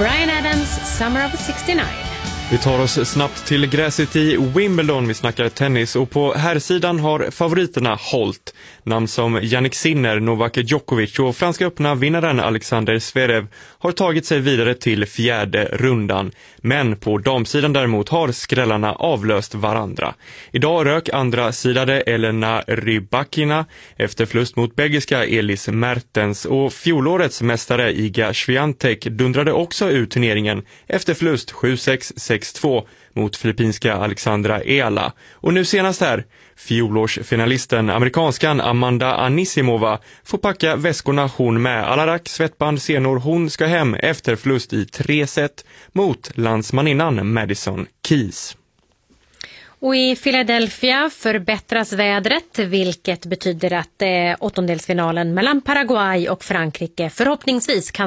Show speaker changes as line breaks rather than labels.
Bryan Adams, Summer of '69.
Vi tar oss snabbt till gräset i Wimbledon. Vi snackar tennis och på herrsidan har favoriterna hållt. Namn som Jannik Sinner, Novak Djokovic och franska öppna vinnaren Alexander Zverev har tagit sig vidare till fjärde rundan. Men på damsidan däremot har skrällarna avlöst varandra. Idag rök andra sidade Elena Rybakina efter förlust mot belgiska Elis Mertens och fjolårets mästare Iga Swiatek dundrade också ut turneringen efter förlust 7-6, 6-2 mot filippinska Alexandra Eala. Och nu senast här, fjolårsfinalisten amerikanskan Amanda Anisimova får packa väskorna hon med. Alla svettband senor, hon ska hem efter förlust i 3 set mot landsmaninnan Madison Keys.
Och i Philadelphia förbättras vädret, vilket betyder att åttondelsfinalen mellan Paraguay och Frankrike förhoppningsvis kan